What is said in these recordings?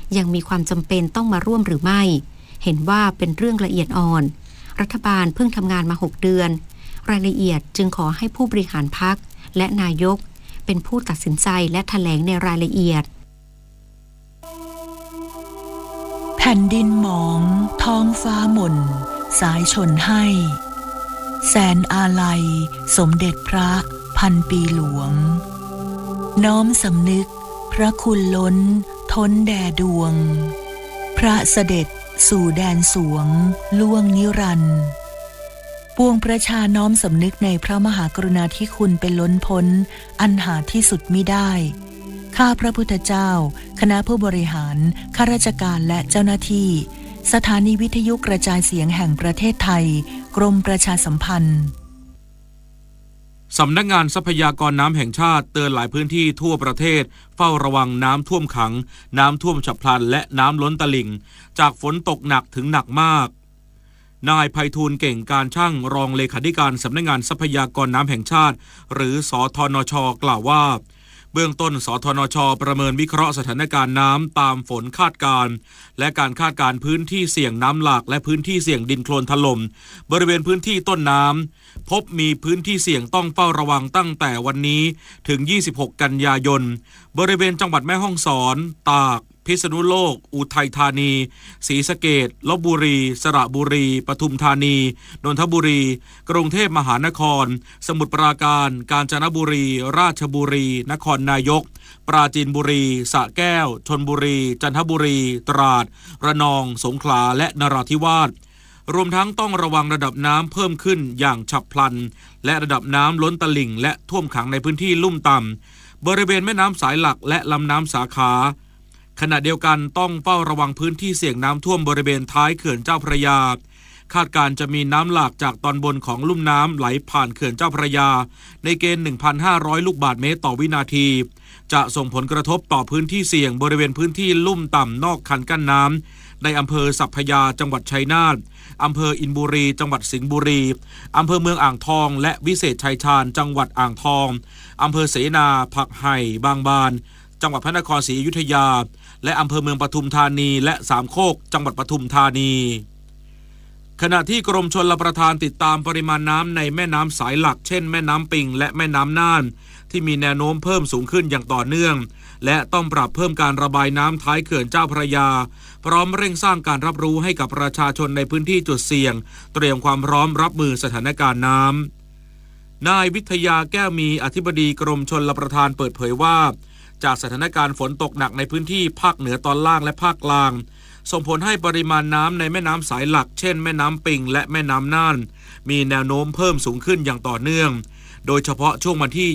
ยังมีความจำเป็นต้องมาร่วมหรือไม่เห็นว่าเป็นเรื่องละเอียดอ่อนรัฐบาลเพิ่งทำงานมา6 เดือนรายละเอียดจึงขอให้ผู้บริหารพรรคและนายกเป็นผู้ตัดสินใจและแถลงในรายละเอียดแผ่นดินหมองท้องฟ้าหม่นสายชนให้แสนอาลัยสมเด็จพระพันปีหลวงน้อมสำนึกพระคุณล้นท้นแด่ดวงพระเสด็จสู่แดนสวงล่วงนิรันดร์ปวงประชาน้อมสำนึกในพระมหากรุณาธิคุณเป็นล้นพ้นอันหาที่สุดมิได้ข้าพระพุทธเจ้าคณะผู้บริหารข้าราชการและเจ้าหน้าที่สถานีวิทยุกระจายเสียงแห่งประเทศไทยกรมประชาสัมพันธ์สำนักงานทรัพยากรน้ำแห่งชาติเตือนหลายพื้นที่ทั่วประเทศเฝ้าระวังน้ำท่วมขังน้ำท่วมฉับพลันและน้ำล้นตลิ่งจากฝนตกหนักถึงหนักมากนายไพฑูรย์เก่งการช่างรองเลขาธิการสำนักงานทรัพยากรน้ำแห่งชาติหรือสธนช.กล่าวว่าเบื้องต้นสธนช.ประเมินวิเคราะห์สถานการณ์น้ำตามฝนคาดการณ์และการคาดการณ์พื้นที่เสี่ยงน้ำหลากและพื้นที่เสี่ยงดินโคลนถล่มบริเวณพื้นที่ต้นน้ำพบมีพื้นที่เสี่ยงต้องเฝ้าระวังตั้งแต่วันนี้ถึง26 กันยายนบริเวณจังหวัดแม่ฮ่องสอนตากพิษณุโลกอุทัยธานีศรีสะเกษลพบุรีสระบุรีปทุมธานีนนทบุรีกรุงเทพมหานครสมุทรปราการกาญจนบุรีราชบุรีนครนายกปราจีนบุรีสระแก้วชลบุรีจันทบุรีตราดระนองสงขลาและนราธิวาสรวมทั้งต้องระวังระดับน้ำเพิ่มขึ้นอย่างฉับพลันและระดับน้ำล้นตลิ่งและท่วมขังในพื้นที่ลุ่มต่ำบริเวณแม่น้ำสายหลักและลำน้ำสาขาขณะเดียวกันต้องเฝ้าระวังพื้นที่เสี่ยงน้ำท่วมบริเวณท้ายเขื่อนเจ้าพระยาคาดการจะมีน้ำหลากจากตอนบนของลุ่มน้ำไหลผ่านเขื่อนเจ้าพระยาในเกณฑ์ 1,500 ลูกบาศก์เมตรต่อวินาทีจะส่งผลกระทบต่อพื้นที่เสี่ยงบริเวณพื้นที่ลุ่มต่ำนอกคันกั้นน้ำในอำเภอสัพพยาจังหวัดชัยนาทอำเภออินบุรีจังหวัดสิงห์บุรีอำเภอเมืองอ่างทองและวิเศษชัยชาญจังหวัดอ่างทองอำเภอเสนาผักไห่บางบานจังหวัดพระนครศรีอยุธยาและอำเภอเมืองปทุมธานีและสามโคกจังหวัดปทุมธานีขณะที่กรมชลประทานติดตามปริมาณน้ำในแม่น้ำสายหลักเช่นแม่น้ำปิงและแม่น้ำน่านที่มีแนวโน้มเพิ่มสูงขึ้นอย่างต่อเนื่องและต้องปรับเพิ่มการระบายน้ำท้ายเขื่อนเจ้าพระยาพร้อมเร่งสร้างการรับรู้ให้กับประชาชนในพื้นที่จุดเสี่ยงเตรียมความพร้อมรับมือสถานการณ์น้ำนายวิทยาแก้วมีอธิบดีกรมชลประทานเปิดเผยว่าจากสถานการณ์ฝนตกหนักในพื้นที่ภาคเหนือตอนล่างและภาคกลางส่งผลให้ปริมาณน้ำในแม่น้ำสายหลักเช่นแม่น้ำปิงและแม่น้ำน่านมีแนวโน้มเพิ่มสูงขึ้นอย่างต่อเนื่องโดยเฉพาะช่วงวันที่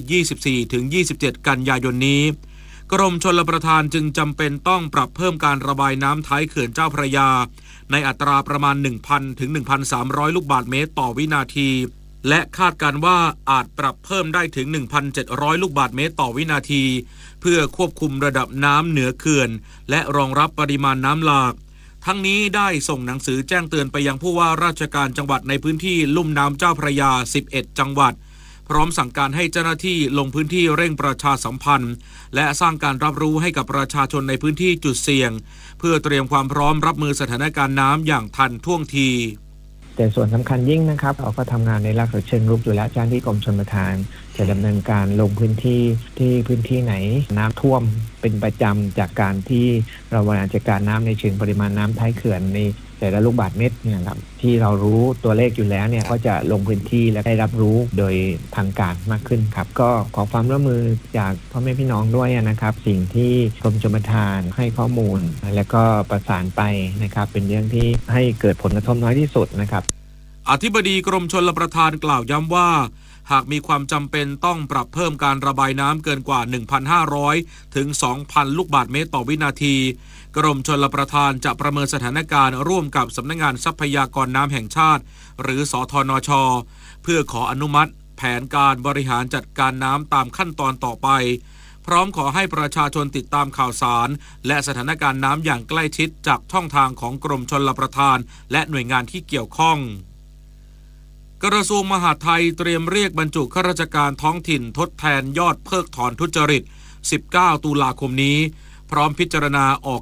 24-27 กันยายนนี้กรมชลประทานจึงจำเป็นต้องปรับเพิ่มการระบายน้ำท้ายเขื่อนเจ้าพระยาในอัตราประมาณ 1,000 ถึง 1,300 ลูกบาศก์เมตรต่อวินาทีและคาดการว่าอาจปรับเพิ่มได้ถึง 1,700 ลูกบาศก์เมตรต่อวินาทีเพื่อควบคุมระดับน้ำเหนือเขื่อนและรองรับปริมาณน้ำหลากทั้งนี้ได้ส่งหนังสือแจ้งเตือนไปยังผู้ว่าราชการจังหวัดในพื้นที่ลุ่มน้ำเจ้าพระยา11จังหวัดพร้อมสั่งการให้เจ้าหน้าที่ลงพื้นที่เร่งประชาสัมพันธ์และสร้างการรับรู้ให้กับประชาชนในพื้นที่จุดเสี่ยงเพื่อเตรียมความพร้อมรับมือสถานการณ์น้ำอย่างทันท่วงทีแต่ส่วนสำคัญยิ่งนะครับเราก็ทำงานในลักษณะเชิงรุกอยู่แล้วเจ้าหน้าที่กรมชลประทานจะดำเนินการลงพื้นที่ที่พื้นที่ไหนน้ำท่วมเป็นประจำจากการที่เราบริหารจัดการน้ำในเชิงปริมาณน้ำท้ายเขื่อนในแต่ละลูกบาศก์เมตรเนี่ยครับที่เรารู้ตัวเลขอยู่แล้วเนี่ยก็จะลงพื้นที่และได้รับรู้โดยทางการมากขึ้นครับก็ขอความร่วมมือจากพ่อแม่พี่น้องด้วยนะครับสิ่งที่กรมชลประทานให้ข้อมูลและก็ประสานไปนะครับเป็นเรื่องที่ให้เกิดผลกระทบน้อยที่สุดนะครับอธิบดีกรมชลประทานกล่าวย้ำว่าหากมีความจำเป็นต้องปรับเพิ่มการระบายน้ำเกินกว่า 1,500 ถึง 2,000 ลูกบาศก์เมตรต่อวินาทีกรมชลประทานจะประเมินสถานการณ์ร่วมกับสำนักงานทรัพยากรน้ำแห่งชาติหรือสธนช.เพื่อขออนุมัติแผนการบริหารจัดการน้ำตามขั้นตอนต่อไปพร้อมขอให้ประชาชนติดตามข่าวสารและสถานการณ์น้ำอย่างใกล้ชิดจากช่องทางของกรมชลประทานและหน่วยงานที่เกี่ยวข้องกระทรวงมหาดไทยเตรียมเรียกบรรจุข้าราชการท้องถิ่นทดแทนยอดเพิกถอนทุจริต19 ตุลาคมนี้พร้อมพิจารณาออก